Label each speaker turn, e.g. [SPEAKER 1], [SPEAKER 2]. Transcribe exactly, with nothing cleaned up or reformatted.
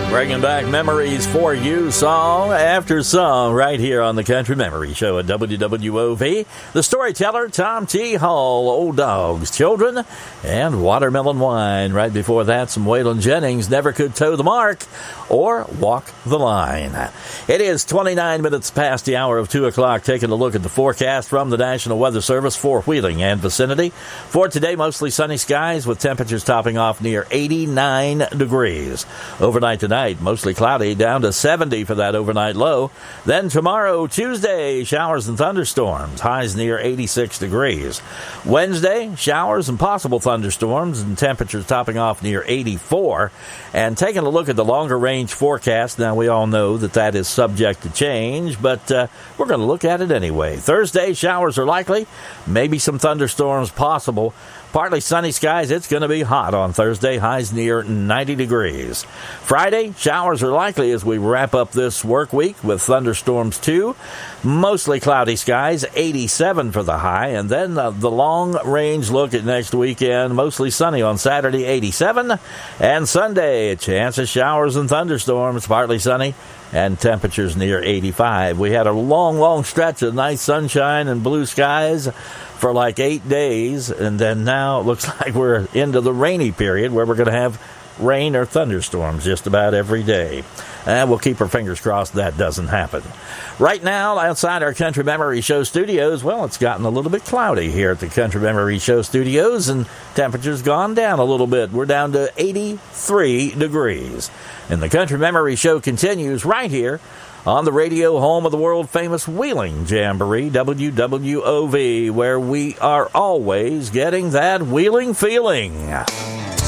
[SPEAKER 1] Bringing back memories for you, song after song, right here on the Country Memory Show at W W O V. The storyteller, Tom T. Hall, Old Dogs, Children, and Watermelon Wine. Right before that, some Waylon Jennings, Never Could Toe the Mark, or Walk the Line. It is twenty-nine minutes past the hour of two o'clock, taking a look at the forecast from the National Weather Service for Wheeling and vicinity. For today, mostly sunny skies with temperatures topping off near eighty-nine degrees. Overnight tonight, mostly cloudy, down to seventy for that overnight low. Then tomorrow, Tuesday, showers and thunderstorms, highs near eighty-six degrees. Wednesday, showers and possible thunderstorms, and temperatures topping off near eighty-four. And taking a look at the longer range forecast, now we all know that that is subject to change, but uh, we're going to look at it anyway. Thursday, showers are likely, maybe some thunderstorms possible. Partly sunny skies. It's going to be hot on Thursday. Highs near ninety degrees. Friday, showers are likely as we wrap up this work week with thunderstorms too. Mostly cloudy skies. eighty-seven for the high. And then uh, the long-range look at next weekend. Mostly sunny on Saturday, eighty-seven. And Sunday, a chance of showers and thunderstorms. Partly sunny and temperatures near eighty-five. We had a long, long stretch of nice sunshine and blue skies for like eight days, and then now it looks like we're into the rainy period where we're going to have rain or thunderstorms just about every day. And we'll keep our fingers crossed that doesn't happen. Right now, outside our Country Memory Show studios, well, it's gotten a little bit cloudy here at the Country Memory Show studios, and temperature's gone down a little bit. We're down to eighty-three degrees. And the Country Memory Show continues right here on the radio home of the world-famous Wheeling Jamboree, W W O V, where we are always getting that wheeling feeling.